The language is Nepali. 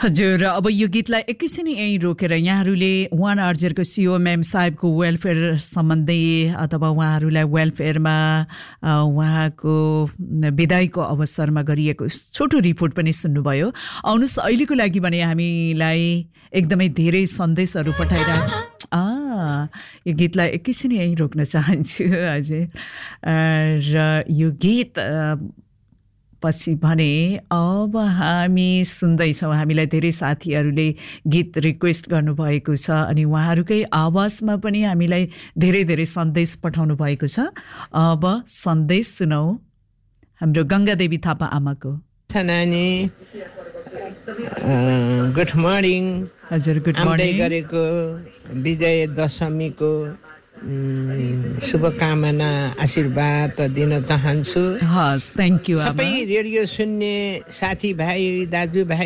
हजुर अब यो गीतलाई एकैछिन यहीँ रोकेर यहाँहरूले वान आर्जरको सिओएमएम साहेबको वेलफेयर सम्बन्धी अथवा उहाँहरूलाई वेलफेयरमा उहाँको विदाईको अवसरमा गरिएको छोटो रिपोर्ट पनि सुन्नुभयो। आउनुहोस् अहिलेको लागि भने हामीलाई एकदमै धेरै सन्देशहरू पठाइरहेको यो गीतलाई एकैछिन यहीँ रोक्न चाहन्छु हजुर। र यो गीत पछि भने अब हामी सुन्दैछौँ। हामीलाई धेरै साथीहरूले गीत रिक्वेस्ट गर्नुभएको छ अनि उहाँहरूकै आवाजमा पनि हामीलाई धेरै धेरै सन्देश पठाउनु भएको छ। अब सन्देश सुनौ हाम्रो गङ्गादेवी थापा आमाको। नानी गुड मर्निङ। हजुर गुड मर्निङ। गरेको विजय दशमीको शुभकामना आशीर्वाद दिन चाहन्छु। हस् थ्याङ्क यू। सबै रेडियो सुन्ने साथीभाइ दाजुभाइ